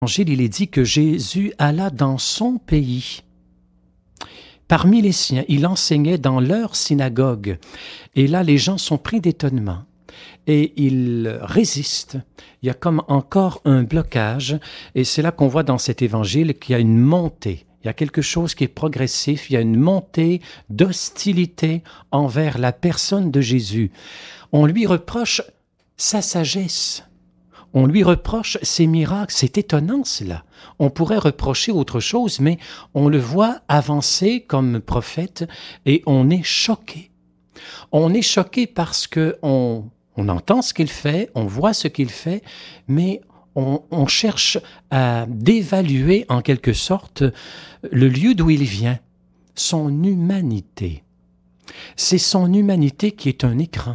L'Évangile, il est dit que Jésus alla dans son pays. Parmi les siens, il enseignait dans leur synagogue. Et là, les gens sont pris d'étonnement. Et ils résistent. Il y a comme encore un blocage. Et c'est là qu'on voit dans cet évangile qu'il y a une montée. Il y a quelque chose qui est progressif. Il y a une montée d'hostilité envers la personne de Jésus. On lui reproche sa sagesse. On lui reproche ses miracles. C'est étonnant, cela. On pourrait reprocher autre chose, mais on le voit avancer comme prophète et on est choqué. On est choqué parce que on entend ce qu'il fait, on voit ce qu'il fait, mais on cherche à dévaluer en quelque sorte le lieu d'où il vient, son humanité. C'est son humanité qui est un écran.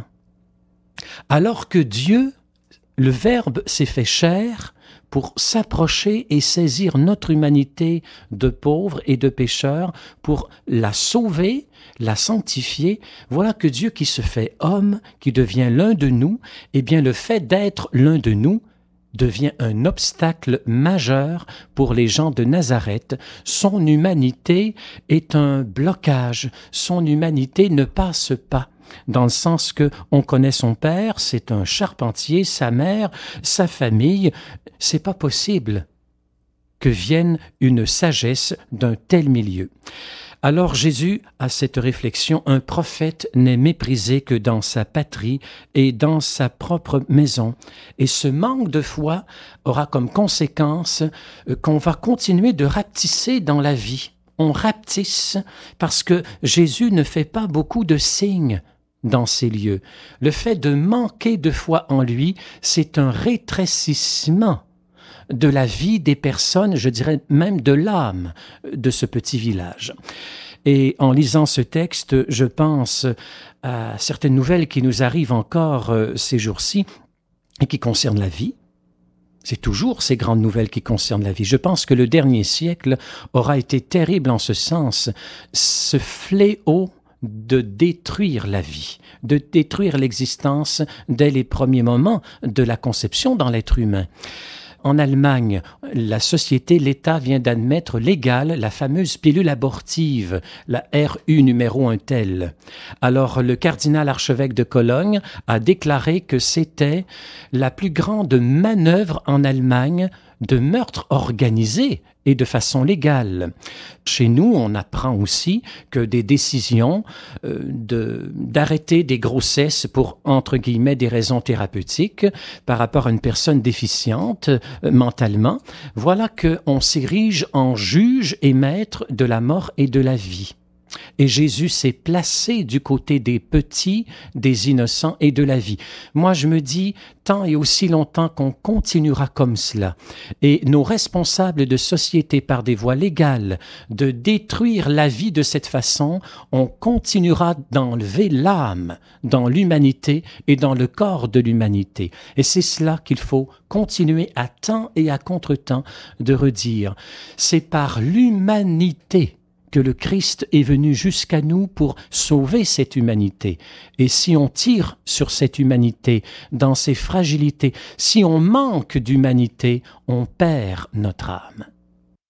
Alors que Dieu, le Verbe s'est fait chair pour s'approcher et saisir notre humanité de pauvres et de pécheurs pour la sauver, la sanctifier. Voilà que Dieu qui se fait homme, qui devient l'un de nous, eh bien le fait d'être l'un de nous devient un obstacle majeur pour les gens de Nazareth. Son humanité est un blocage. Son humanité ne passe pas. Dans le sens que on connaît son père, c'est un charpentier, sa mère, sa famille. C'est pas possible que vienne une sagesse d'un tel milieu. Alors Jésus a cette réflexion, un prophète n'est méprisé que dans sa patrie et dans sa propre maison. Et ce manque de foi aura comme conséquence qu'on va continuer de rapetisser dans la vie. On rapetisse parce que Jésus ne fait pas beaucoup de signes dans ces lieux. Le fait de manquer de foi en lui, c'est un rétrécissement de la vie des personnes, je dirais même de l'âme de ce petit village. Et en lisant ce texte, je pense à certaines nouvelles qui nous arrivent encore ces jours-ci et qui concernent la vie. C'est toujours ces grandes nouvelles qui concernent la vie. Je pense que le dernier siècle aura été terrible en ce sens. Ce fléau de détruire la vie, de détruire l'existence dès les premiers moments de la conception dans l'être humain. En Allemagne, la société, l'État vient d'admettre légale la fameuse pilule abortive, la RU numéro 1 tel. Alors, le cardinal archevêque de Cologne a déclaré que c'était la plus grande manœuvre en Allemagne de meurtre organisé et de façon légale. Chez nous, on apprend aussi que des décisions d'arrêter des grossesses pour, entre guillemets, des raisons thérapeutiques par rapport à une personne déficiente mentalement, voilà qu'on s'érige en juge et maître de la mort et de la vie. Et Jésus s'est placé du côté des petits, des innocents et de la vie. Moi, je me dis, tant et aussi longtemps qu'on continuera comme cela, et nos responsables de société par des voies légales de détruire la vie de cette façon, on continuera d'enlever l'âme dans l'humanité et dans le corps de l'humanité. Et c'est cela qu'il faut continuer à temps et à contre-temps de redire. C'est par l'humanité que le Christ est venu jusqu'à nous pour sauver cette humanité. Et si on tire sur cette humanité, dans ses fragilités, si on manque d'humanité, on perd notre âme.